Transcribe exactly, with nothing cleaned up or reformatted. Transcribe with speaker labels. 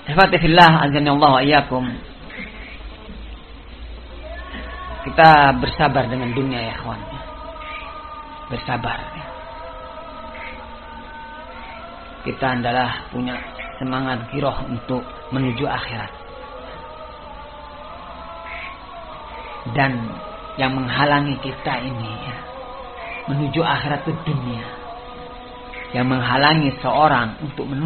Speaker 1: Ihwati fillah, azanillahu wa iyyakum. Kita bersabar dengan dunia ya kawan. Bersabar. Kita adalah punya semangat giroh untuk menuju akhirat. Dan yang menghalangi kita ini ya, menuju akhirat ke dunia. Yang menghalangi seorang untuk menuju